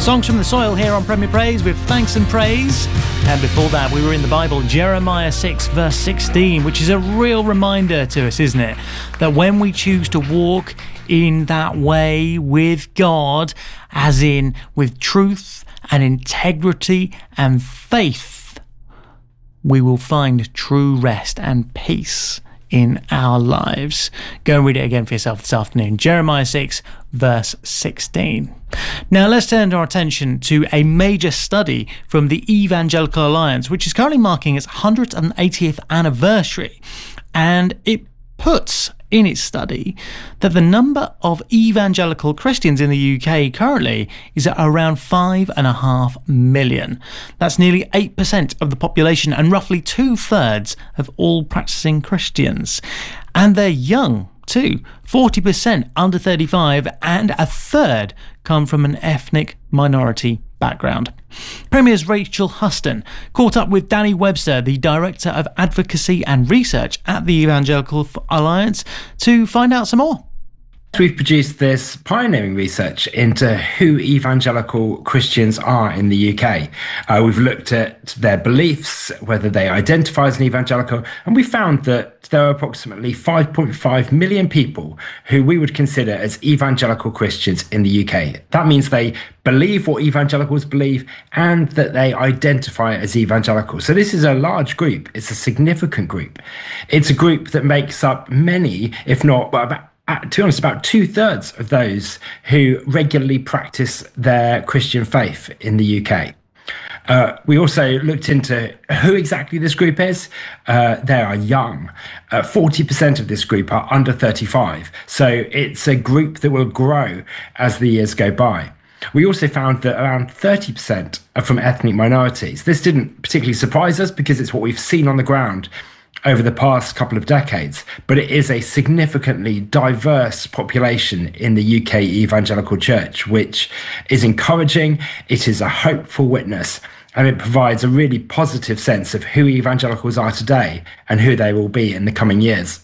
Songs from the Soil here on Premier Praise with Thanks and Praise. And before that, we were in the Bible, Jeremiah 6, verse 16, which is a real reminder to us, isn't it? That when we choose to walk in that way with God, as in with truth and integrity and faith, we will find true rest and peace in our lives. Go and read it again for yourself this afternoon. Jeremiah 6, verse 16. Now let's turn our attention to a major study from the Evangelical Alliance, which is currently marking its 180th anniversary. And it puts in its study that the number of evangelical Christians in the UK currently is at around 5.5 million. That's nearly 8% of the population and roughly 2/3 of all practicing Christians. And they're young too, 40% under 35, and a third come from an ethnic minority background. Premier's Rachel Huston caught up with Danny Webster, the Director of Advocacy and Research at the Evangelical Alliance, to find out some more. We've produced this pioneering research into who evangelical Christians are in the UK. We've looked at their beliefs, whether they identify as an evangelical, and we found that there are approximately 5.5 million people who we would consider as evangelical Christians in the UK. That means they believe what evangelicals believe and that they identify as evangelical. So this is a large group. It's a significant group. It's a group that makes up many, if not to be honest, about 2/3 of those who regularly practice their Christian faith in the UK. We also looked into who exactly this group is. They are young. 40% of this group are under 35. So it's a group that will grow as the years go by. We also found that around 30% are from ethnic minorities. This didn't particularly surprise us because it's what we've seen on the ground over the past couple of decades, but it is a significantly diverse population in the UK Evangelical Church, which is encouraging. It is a hopeful witness, and it provides a really positive sense of who evangelicals are today and who they will be in the coming years.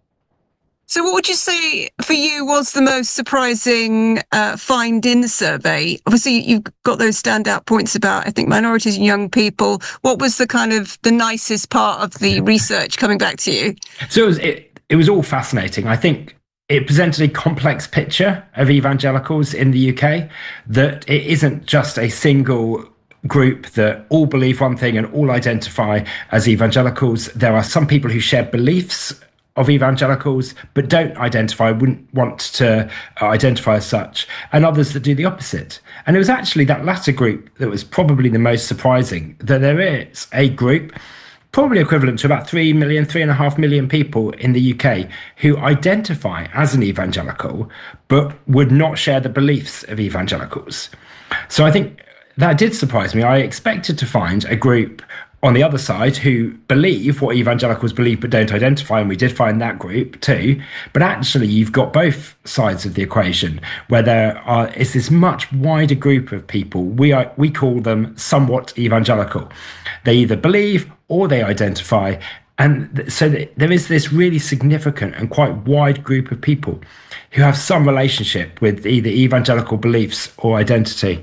So what would you say for you was the most surprising find in the survey? Obviously, you've got those standout points about, I think, minorities and young people. What was the kind of the nicest part of the research coming back to you? So it was all fascinating. I think it presented a complex picture of evangelicals in the UK, that it isn't just a single group that all believe one thing and all identify as evangelicals. There are some people who share beliefs of evangelicals, but wouldn't want to identify as such, and others that do the opposite. And it was actually that latter group that was probably the most surprising, that there is a group, probably equivalent to about 3.5 million people in the UK, who identify as an evangelical, but would not share the beliefs of evangelicals. So I think that did surprise me. I expected to find a group on the other side who believe what evangelicals believe but don't identify, and we did find that group too. But actually you've got both sides of the equation, where is this much wider group of people. We call them somewhat evangelical. They either believe or they identify, and so there is this really significant and quite wide group of people who have some relationship with either evangelical beliefs or identity.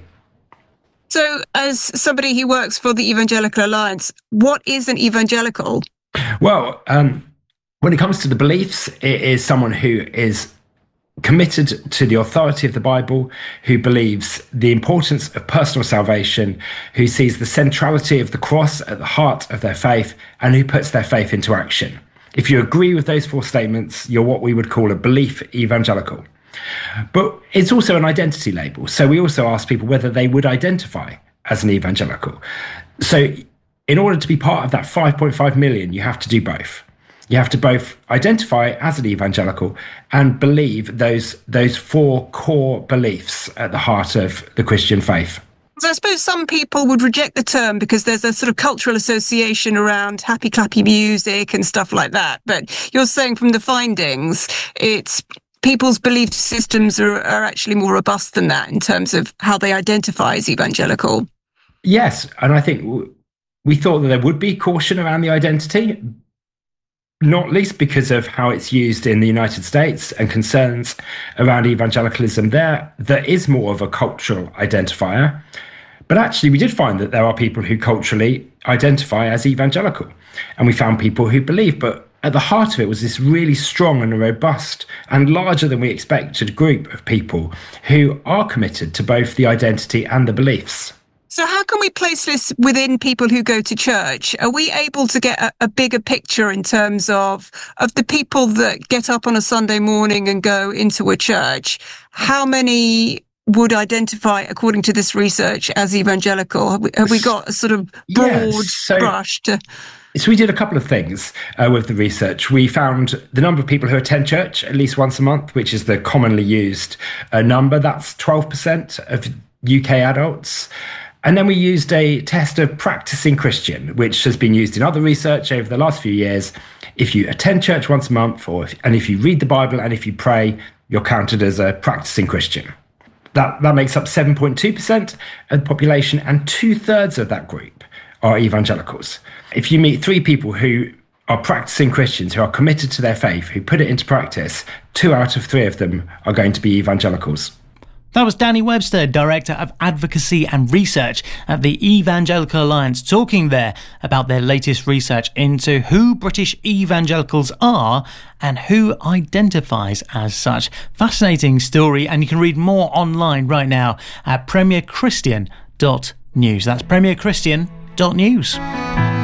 So as somebody who works for the Evangelical Alliance, what is an evangelical? Well, when it comes to the beliefs, it is someone who is committed to the authority of the Bible, who believes the importance of personal salvation, who sees the centrality of the cross at the heart of their faith, and who puts their faith into action. If you agree with those four statements, you're what we would call a belief evangelical. But it's also an identity label. So we also ask people whether they would identify as an evangelical. So in order to be part of that 5.5 million, you have to do both. You have to both identify as an evangelical and believe those four core beliefs at the heart of the Christian faith. So I suppose some people would reject the term because there's a sort of cultural association around happy clappy music and stuff like that. But you're saying from the findings, it's people's belief systems are actually more robust than that in terms of how they identify as evangelical. Yes, and I think we thought that there would be caution around the identity, not least because of how it's used in the United States and concerns around evangelicalism there. There is more of a cultural identifier. But actually, we did find that there are people who culturally identify as evangelical. And we found people who believe, but at the heart of it was this really strong and robust and larger than we expected group of people who are committed to both the identity and the beliefs. So how can we place this within people who go to church? Are we able to get a bigger picture in terms of the people that get up on a Sunday morning and go into a church? How many would identify, according to this research, as evangelical? Have we got a sort of broad brush to... So we did a couple of things with the research. We found the number of people who attend church at least once a month, which is the commonly used number. That's 12% of UK adults. And then we used a test of practicing Christian, which has been used in other research over the last few years. If you attend church once a month, and if you read the Bible and if you pray, you're counted as a practicing Christian. That makes up 7.2% of the population, and 2/3 of that group are evangelicals. If you meet 3 people who are practicing Christians, who are committed to their faith, who put it into practice, 2 out of 3 of them are going to be evangelicals. That was Danny Webster, Director of Advocacy and Research at the Evangelical Alliance, talking there about their latest research into who British evangelicals are and who identifies as such. Fascinating story, and you can read more online right now at premierchristian.news. That's premierchristian.news.